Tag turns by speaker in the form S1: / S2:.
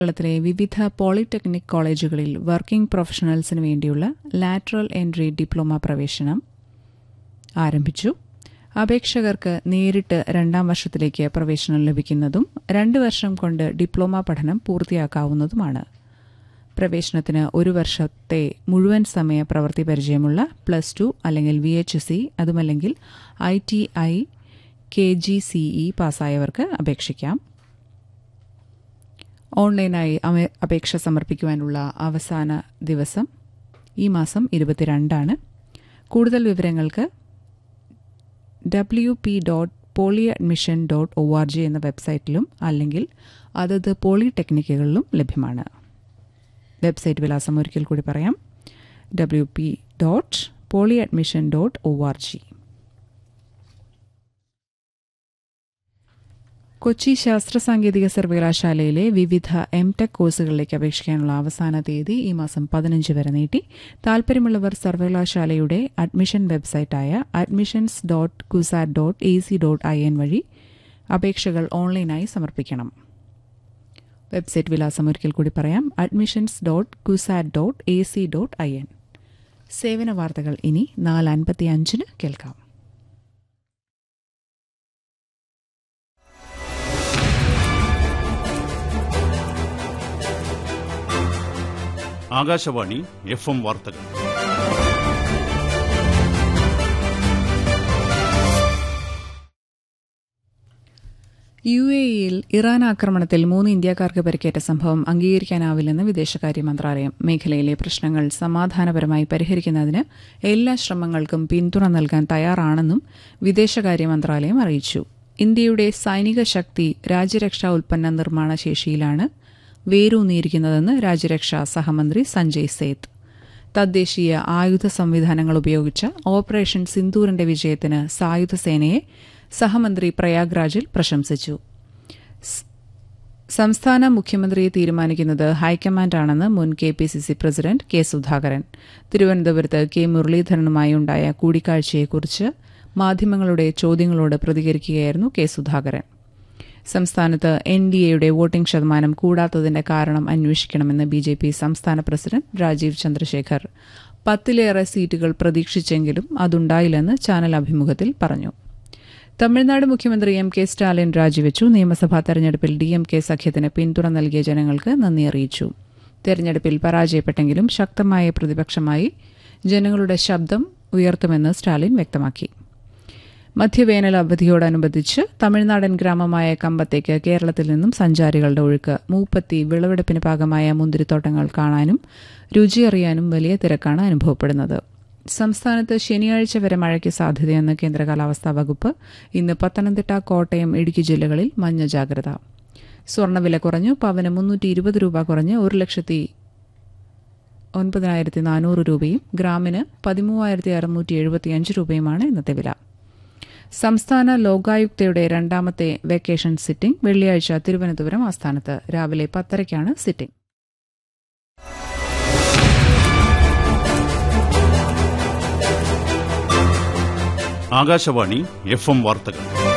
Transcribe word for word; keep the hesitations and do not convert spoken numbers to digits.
S1: കേരളത്തിലെ വിവിധ പോളിടെക്നിക് കോളേജുകളിൽ വർക്കിംഗ് പ്രൊഫഷണൽസിന് വേണ്ടിയുള്ള ലാറ്ററൽ എൻട്രി ഡിപ്ലോമ പ്രവേശനം ആരംഭിച്ചു. അപേക്ഷകർക്ക് നേരിട്ട് രണ്ടാം വർഷത്തിലേക്ക് പ്രവേശനം ലഭിക്കുന്നതും രണ്ട് വർഷം കൊണ്ട് ഡിപ്ലോമ പഠനം പൂർത്തിയാക്കാവുന്നതുമാണ്. പ്രവേശനത്തിന് ഒരു വർഷത്തെ മുഴുവൻ സമയ പ്രവൃത്തി പരിചയമുള്ള പ്ലസ് ടു അല്ലെങ്കിൽ വി എച്ച് എസ് സി അതുമല്ലെങ്കിൽ I T I K G C E പാസ്സായവർക്ക് അപേക്ഷിക്കാം. ഓൺലൈനായി അപേക്ഷ സമർപ്പിക്കുവാനുള്ള അവസാന ദിവസം ഈ മാസം ഇരുപത്തിരണ്ടാണ്. കൂടുതൽ വിവരങ്ങൾക്ക് W P dot poly admission dot O R G എന്ന വെബ്സൈറ്റിലും അല്ലെങ്കിൽ അതത് പോളിടെക്നിക്കുകളിലും ലഭ്യമാണ്. വെബ്സൈറ്റ് വിലാസം ഒരിക്കൽ കൂടി പറയാം: W P dot poly admission dot O R G. Kochi ശാസ്ത്ര സാങ്കേതിക സർവകലാശാലയിലെ വിവിധ എം ടെക് കോഴ്സുകളിലേക്ക് അപേക്ഷിക്കാനുള്ള അവസാന തീയതി ഈ മാസം പതിനഞ്ച് വരെ നീട്ടി. താൽപര്യമുള്ളവർ സർവകലാശാലയുടെ admission വെബ്സൈറ്റായ admissions dot CUSAT dot A C dot I N വഴി അപേക്ഷകൾ ഓൺലൈനായി സമർപ്പിക്കണം. വെബ്സൈറ്റ് വിലാസം ഒരിക്കൽ കൂടി പറയാം: admissions dot CUSAT dot A C dot I N. സേവന വാർത്തകൾ ഇനി നാല് അൻപത്തി അഞ്ചിന് കേൾക്കാം.
S2: ആകാശവാണി എഫ് എം വാർത്തകൾ.
S1: യു എ ഇയിൽ ഇറാൻ ആക്രമണത്തിൽ മൂന്ന് ഇന്ത്യക്കാർക്ക് പരിക്കേറ്റ സംഭവം അംഗീകരിക്കാനാവില്ലെന്ന് വിദേശകാര്യ മന്ത്രാലയം. മേഖലയിലെ പ്രശ്നങ്ങൾ സമാധാനപരമായി പരിഹരിക്കുന്നതിന് എല്ലാ ശ്രമങ്ങൾക്കും പിന്തുണ നൽകാൻ തയ്യാറാണെന്നും വിദേശകാര്യ മന്ത്രാലയം അറിയിച്ചു. ഇന്ത്യയുടെ സൈനിക ശക്തി രാജ്യരക്ഷാ ഉൽപ്പന്ന നിർമ്മാണ ശേഷിയിലാണ് വേരൂന്നിയിരിക്കുന്നതെന്ന് രാജ്യരക്ഷാ സഹമന്ത്രി സഞ്ജയ് സേത്ത്. തദ്ദേശീയ ആയുധ സംവിധാനങ്ങൾ ഉപയോഗിച്ച ഓപ്പറേഷൻ സിന്ദൂറിന്റെ വിജയത്തിന് സായുധ സേനയെ സഹമന്ത്രി പ്രയാഗ്രാജിൽ പ്രശംസിച്ചു. സംസ്ഥാന മുഖ്യമന്ത്രിയെ തീരുമാനിക്കുന്നത് ഹൈക്കമാൻഡാണെന്ന് മുൻ K P C C president K Sudhakaran. തിരുവനന്തപുരത്ത് കെ മുരളീധരനുമായി ഉണ്ടായ കൂടിക്കാഴ്ചയെക്കുറിച്ച് മാധ്യമങ്ങളുടെ ചോദ്യങ്ങളോട് പ്രതികരിക്കുകയായിരുന്നു കെ സുധാകരൻ. സംസ്ഥാനത്ത് എൻ ഡി എയുടെ വോട്ടിംഗ് ശതമാനം കൂടാത്തതിന്റെ കാരണം അന്വേഷിക്കണമെന്ന് ബി ജെ പി സംസ്ഥാന പ്രസിഡന്റ് രാജീവ് ചന്ദ്രശേഖർ പത്തിലേറെ സീറ്റുകൾ പ്രതീക്ഷിച്ചെങ്കിലും അതുണ്ടായില്ലെന്ന് ചാനൽ അഭിമുഖത്തിൽ പറഞ്ഞു. തമിഴ്നാട് മുഖ്യമന്ത്രി എം കെ സ്റ്റാലിൻ രാജിവെച്ചു. നിയമസഭാ തെരഞ്ഞെടുപ്പിൽ ഡി എം കെ സഖ്യത്തിന് പിന്തുണ നൽകിയ ജനങ്ങൾക്ക് നന്ദി അറിയിച്ചു. തെരഞ്ഞെടുപ്പിൽ പരാജയപ്പെട്ടെങ്കിലും ശക്തമായ പ്രതിപക്ഷമായി ജനങ്ങളുടെ ശബ്ദം ഉയർത്തുമെന്ന് സ്റ്റാലിൻ വ്യക്തമാക്കി. മധ്യവേനൽ അവധിയോടനുബന്ധിച്ച് തമിഴ്നാടൻ ഗ്രാമമായ കമ്പത്തേക്ക് കേരളത്തിൽ നിന്നും സഞ്ചാരികളുടെ ഒഴുക്ക്. മൂപ്പത്തി വിളവെടുപ്പിന് പാകമായ മുന്തിരിത്തോട്ടങ്ങൾ കാണാനും രുചിയറിയാനും വലിയ തിരക്കാണ് അനുഭവപ്പെടുന്നത്. സംസ്ഥാനത്ത് ശനിയാഴ്ച വരെ മഴയ്ക്ക് സാധ്യതയെന്ന് കേന്ദ്ര കാലാവസ്ഥാ വകുപ്പ്. ഇന്ന് പത്തനംതിട്ട, കോട്ടയം, ഇടുക്കി ജില്ലകളിൽ മഞ്ഞ ജാഗ്രത. സ്വർണ്ണവില കുറഞ്ഞു. പവന് മുന്നൂറ്റി ഇരുപത് രൂപ കുറഞ്ഞ് ഒരു ലക്ഷത്തി ഒൻപതിനായിരത്തി നാനൂറ് രൂപയും ഗ്രാമിന് പതിമൂവായിരത്തി അറുന്നൂറ്റി എഴുപത്തിയഞ്ച് രൂപയുമാണ് ഇന്നത്തെ വില. സംസ്ഥാന ലോകായുക്തയുടെ രണ്ടാമത്തെ വെക്കേഷൻ സിറ്റിംഗ് വെള്ളിയാഴ്ച തിരുവനന്തപുരം ആസ്ഥാനത്ത് രാവിലെ പത്തരയ്ക്കാണ് സിറ്റിംഗ്.
S2: ആകാശവാണി എഫ് എം വാർത്തകൾ.